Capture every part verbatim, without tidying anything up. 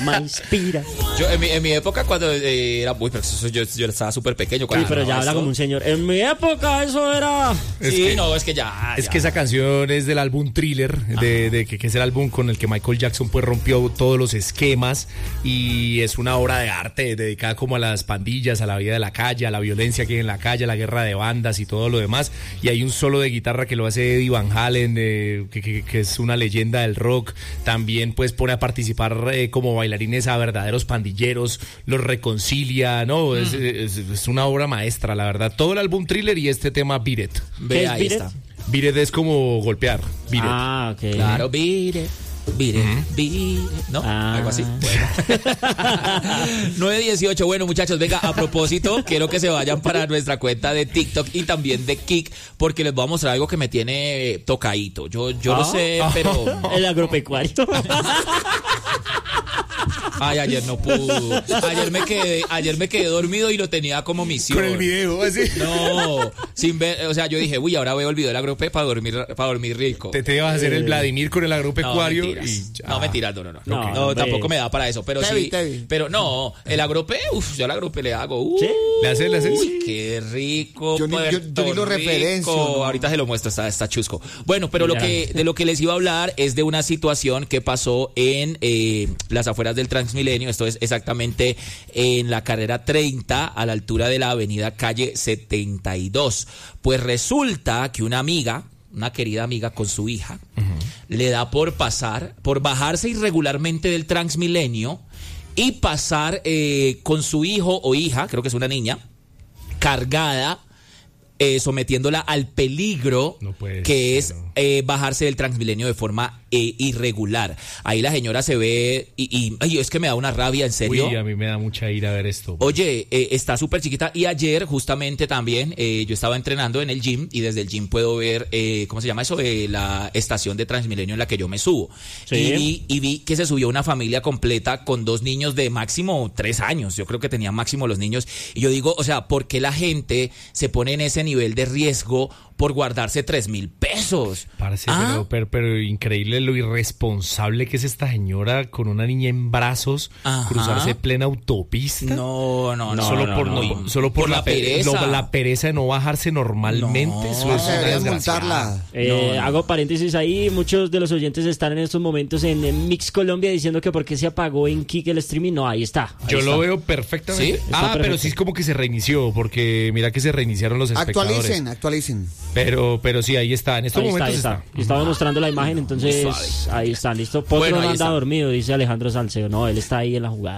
me inspira. Yo en mi, en mi época cuando eh, era muy, pero eso, yo, yo estaba súper pequeño. Sí, pero no, ya habla eso... como un señor. En mi época eso era... Es sí, que, no, es que ya... Es ya. que esa canción es del álbum Thriller, de, de que, que es el álbum con el que Michael Jackson pues rompió todos los esquemas y es una obra de arte dedicada como a las pandillas, a la vida de la calle, a la violencia que hay en la calle, a la guerra de bandas y todo lo demás. Y hay un solo de guitarra que lo hace Eddie Van Halen, eh, que, que, que es una leyenda del rock. También pues pone a participar eh, como bailarines a verdaderos pandilleros, los reconcilia, ¿no? Mm. Es, es, es una obra maestra, la verdad. Todo el álbum Thriller y este tema Beat It. Ve, ahí está. Beat It es como golpear. Beat It. Ah, ok. Claro, Beat It. Beat it, uh-huh. beat it, ¿no? Ah. Algo así. Bueno. nueve dieciocho, bueno muchachos, venga, a propósito, quiero que se vayan para nuestra cuenta de TikTok y también de Kik, porque les voy a mostrar algo que me tiene tocadito. Yo, yo ah. lo sé, pero... El agropecuario. Ay, ayer no pude. Ayer me quedé, ayer me quedé dormido y lo tenía como misión. Con el video, así. No, sin ver, o sea, yo dije, uy, ahora veo el video del agrope para dormir, para dormir rico. Te, te vas a hacer el Vladimir con el agropecuario. No, mentiras. Y ya. No, mentiras, no, no, no. No, no, no tampoco me da para eso, pero Tevi, sí. Tevi. Pero no, el agrope, uff, yo al agrope le hago. Uh, ¿Sí? ¿Le haces, le haces? Uy, qué rico. Yo ni, yo, yo ni lo referencio. No. Ahorita se lo muestro, está, está chusco. Bueno, pero lo que, de lo que les iba a hablar es de una situación que pasó en eh, las afueras del Transmilenio. Esto es exactamente en la carrera treinta, a la altura de la avenida calle setenta y dos. Pues resulta que una amiga, una querida amiga con su hija, uh-huh. le da por pasar, por bajarse irregularmente del Transmilenio y pasar eh, con su hijo o hija, creo que es una niña, cargada, eh, sometiéndola al peligro no que ser, es no. eh, bajarse del Transmilenio de forma eh, irregular. Ahí la señora se ve y, y ay, es que me da una rabia, en serio. Uy, a mí me da mucha ira ver esto. Oye, eh, está súper chiquita y ayer justamente también eh, yo estaba entrenando en el gym y desde el gym puedo ver, eh, ¿cómo se llama eso? Eh, la estación de Transmilenio en la que yo me subo. Sí. Y, vi, y vi que se subió una familia completa con dos niños de máximo tres años. Yo creo que tenían máximo los niños. Y yo digo, o sea, ¿por qué la gente se pone en ese nivel de riesgo por guardarse tres mil pesos? Parece, ¿Ah? pero, pero, pero increíble lo irresponsable que es esta señora con una niña en brazos. Ajá. Cruzarse plena autopista. No, no, no. Solo no, por, no, no, no. solo por, por la, la pereza. Lo, la pereza de no bajarse normalmente. No, eso es una desgracia. Eh, no, no. Hago paréntesis ahí. Muchos de los oyentes están en estos momentos en, en Mix Colombia diciendo que por qué se apagó en Kik el streaming. No, ahí está. Ahí Yo está. lo veo perfectamente. ¿Sí? Ah, perfecto. pero sí es como que se reinició, porque mira que se reiniciaron los espectadores. Actualicen, actualicen. Pero, pero sí, ahí está. En estos Ahí momentos está, ahí está. está. Estaba mostrando la imagen, entonces ahí está, listo. Potro bueno, no anda está. dormido, dice Alejandro Salcedo. No, él está ahí en la jugada.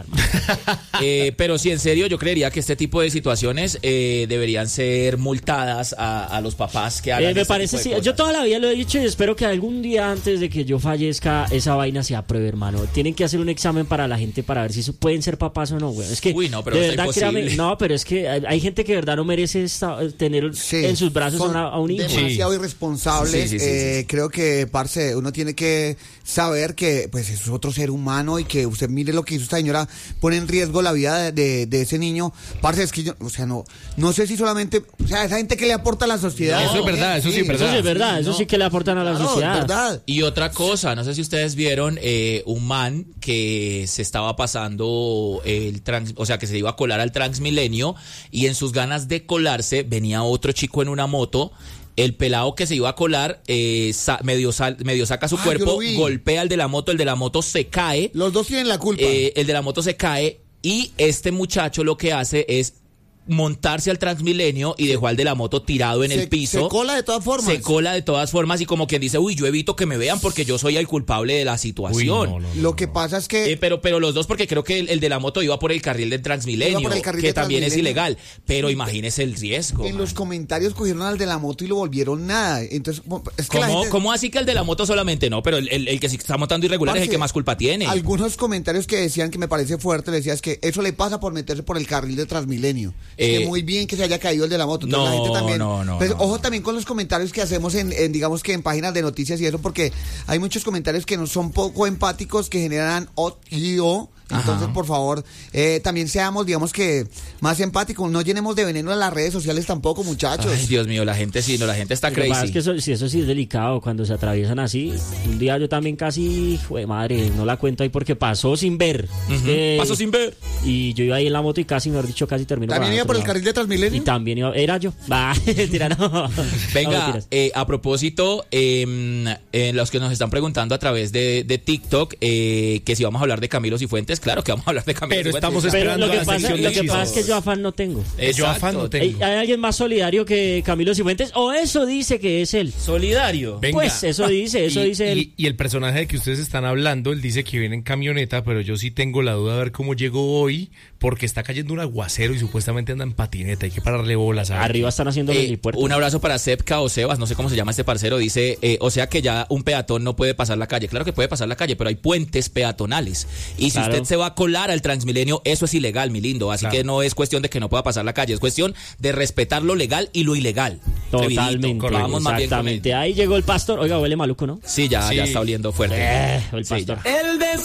eh, pero sí, en serio, yo creería que este tipo de situaciones eh, deberían ser multadas a, a los papás que hagan eh, Me este parece, tipo de sí. cosas. Yo toda la vida lo he dicho y espero que algún día antes de que yo fallezca esa vaina se apruebe, hermano. Tienen que hacer un examen para la gente para ver si pueden ser papás o no, güey. Es que, Uy, no, pero de está verdad, créame, imposible. no, pero es que hay, hay gente que de verdad no merece esta, tener Sí, en sus brazos a, una, a un hijo. demasiado Sí. irresponsables. Sí, sí, sí, eh, sí. Creo que, parce, uno tiene que saber que pues es otro ser humano y que usted mire lo que hizo esta señora, pone en riesgo la vida de, de, de ese niño. Parce, es que yo, o sea, no, no sé si solamente, o sea, esa gente que le aporta a la sociedad. No, eso es verdad, eso sí es verdad. Eso sí es verdad, Sí, eso no. sí que le aportan a la Claro, sociedad. verdad. Y otra cosa, no sé si ustedes vieron eh, un man que se estaba pasando el trans, o sea, que se iba a colar al Transmilenio y en sus ganas de colarse venía otro chico en una moto. El pelado que se iba a colar eh, sa- medio, sal- medio saca su Ah, yo cuerpo, lo vi. golpea al de la moto, el de la moto se cae, Los dos tienen la culpa. eh, el de la moto se cae y este muchacho lo que hace es montarse al Transmilenio y dejó al de la moto tirado en se, el piso. se cola de todas formas. Se cola de todas formas y como quien dice, uy, yo evito que me vean porque yo soy el culpable de la situación. Uy, no, no, no, Lo que pasa es que Eh, pero, pero los dos, porque creo que el, el de la moto iba por el carril del Transmilenio, Iba por el carril que de también es Transmilenio. ilegal. Pero imagínese el riesgo. en man. los comentarios cogieron al de la moto y lo volvieron nada. Entonces, es que la ¿Cómo, gente, ¿Cómo así que el de la moto solamente no? Pero el, el, el que se está montando irregular es el parce, que más culpa tiene. algunos comentarios que decían que me parece fuerte, le decías que eso le pasa por meterse por el carril de Transmilenio. Eh, que muy bien que se haya caído el de la moto. Entonces, no, la gente también, no, no, pues, no. ojo también con los comentarios que hacemos en, en, digamos que en páginas de noticias y eso, porque hay muchos comentarios que no son poco empáticos, que generan odio Entonces, Ajá. por favor, eh, también seamos, digamos que, más empáticos. No llenemos de veneno en las redes sociales tampoco, muchachos. Ay, Dios mío, la gente sí, no, la gente está Lo que pasa crazy. es que eso, sí, eso sí es delicado cuando se atraviesan así. Un día yo también casi, jue madre, no la cuento ahí porque pasó sin ver. Ujú. Eh, Paso sin ver. Y yo iba ahí en la moto y casi, mejor dicho, casi terminó. ¿También para iba otro por el lado. carril de Transmilenio? Y también iba, era yo. Va, mentira, no. No, Venga, mentiras. eh, a propósito, eh, eh, los que nos están preguntando a través de, de TikTok, eh, que si vamos a hablar de Camilo Cifuentes, claro que vamos a hablar de Camilo Pero Cifuentes. estamos Pero esperando lo que a la pasa, sección lo de que pasa es chismes. que yo afán no tengo. Eh, yo afán no Exacto. tengo. ¿Hay, hay alguien más solidario que Camilo Cifuentes? ¿O eso dice que es él? Solidario. Venga. Pues eso dice, eso y, dice él. y, y el personaje de que ustedes están hablando, él dice que viene en camioneta, pero yo sí tengo la duda de ver cómo llegó hoy, porque está cayendo un aguacero y supuestamente anda en patineta. Hay que pararle bolas. ¿sabes? Arriba están haciendo Eh, el helipuerto. un abrazo para Sepka o Sebas, no sé cómo se llama este parcero, dice, eh, o sea que ya un peatón no puede pasar la calle. Claro que puede pasar la calle, pero hay puentes peatonales. Y si Claro. usted se va a colar al Transmilenio, eso es ilegal, mi lindo. Así Claro. que no es cuestión de que no pueda pasar la calle, es cuestión de respetar lo legal y lo ilegal. Totalmente, Rapidito, vamos más bien con exactamente. él. Ahí llegó el pastor. Oiga, huele maluco, ¿no? Sí, ya, Sí. ya está oliendo fuerte. Eh, el Sí, pastor. ya. El